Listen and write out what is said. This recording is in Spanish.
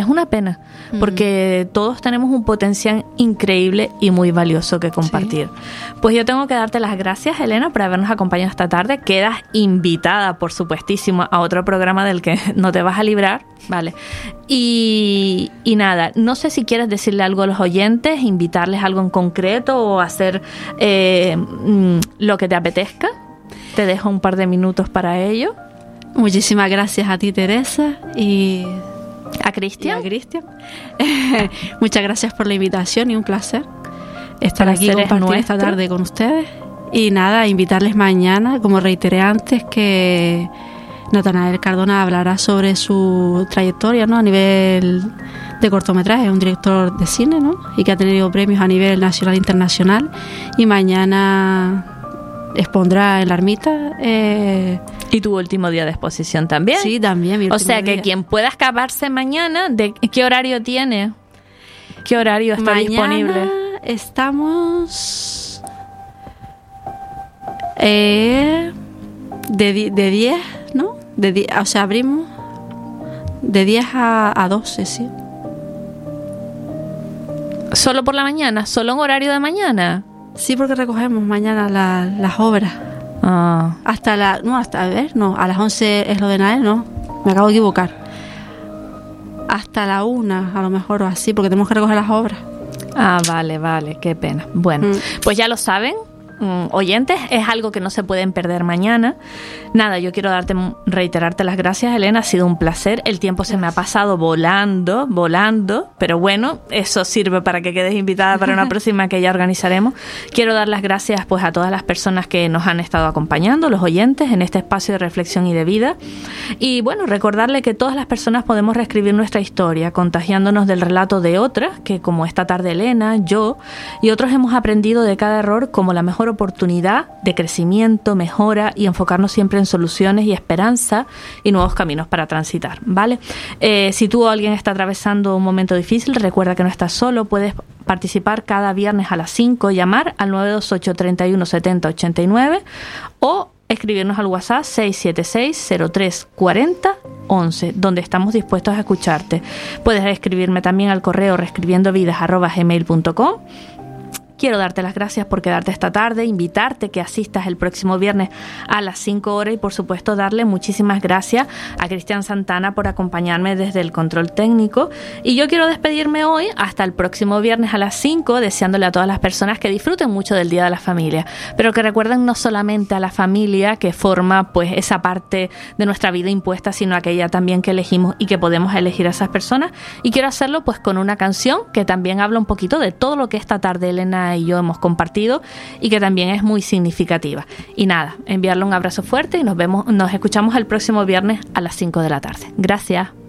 es una pena, porque todos tenemos un potencial increíble y muy valioso que compartir. Sí. Pues yo tengo que darte las gracias, Elena, por habernos acompañado esta tarde. Quedas invitada, por supuestísimo, a otro programa del que no te vas a librar, ¿vale? Y nada, no sé si quieres decirle algo a los oyentes, invitarles algo en concreto o hacer lo que te apetezca. Te dejo un par de minutos para ello. Muchísimas gracias a ti, Teresa, y a Cristian. Muchas gracias por la invitación y un placer estar aquí y compartir esta tarde con ustedes. Y nada, invitarles mañana, como reiteré antes, que Natanael Cardona hablará sobre su trayectoria, ¿no?, a nivel de cortometraje. Es un director de cine, ¿no?, y que ha tenido premios a nivel nacional e internacional. Y mañana expondrá en la Ermita. ¿Y tu último día de exposición también? Sí, también. O sea, que quien pueda escaparse mañana, ¿de qué horario tiene? ¿Qué horario está disponible? Estamos de 10, ¿no? O sea, abrimos de 10 a 12, sí. ¿Solo por la mañana? ¿Solo en horario de mañana? Sí, porque recogemos mañana las obras. Ah. A las 11 es lo de Nael, ¿no? Me acabo de equivocar. Hasta la 1, a lo mejor, o así, porque tenemos que recoger las obras. Ah, vale, qué pena. Bueno, pues ya lo saben, oyentes, es algo que no se pueden perder mañana. Nada, yo quiero reiterarte las gracias, Elena, ha sido un placer. El tiempo se me ha pasado volando, pero bueno, eso sirve para que quedes invitada para una próxima que ya organizaremos. Quiero dar las gracias pues a todas las personas que nos han estado acompañando, los oyentes, en este espacio de reflexión y de vida. Y bueno, recordarle que todas las personas podemos reescribir nuestra historia, contagiándonos del relato de otras, que como esta tarde Elena, yo y otros hemos aprendido de cada error como la mejor oportunidad de crecimiento, mejora y enfocarnos siempre en soluciones y esperanza y nuevos caminos para transitar, ¿vale? Si tú o alguien está atravesando un momento difícil, recuerda que no estás solo, puedes participar cada viernes a las 5, llamar al 928 31 70 89 o escribirnos al WhatsApp 676 03 40 11, donde estamos dispuestos a escucharte. Puedes escribirme también al correo reescribiendovidas@gmail.com. Quiero darte las gracias por quedarte esta tarde, invitarte que asistas el próximo viernes a las 5 horas y por supuesto darle muchísimas gracias a Cristian Santana por acompañarme desde el control técnico. Y yo quiero despedirme hoy hasta el próximo viernes a las 5, deseándole a todas las personas que disfruten mucho del Día de la Familia, pero que recuerden no solamente a la familia que forma pues esa parte de nuestra vida impuesta, sino aquella también que elegimos y que podemos elegir a esas personas. Y quiero hacerlo pues con una canción que también habla un poquito de todo lo que esta tarde Elena y yo hemos compartido y que también es muy significativa. Y nada, enviarle un abrazo fuerte y nos escuchamos el próximo viernes a las 5 de la tarde. Gracias.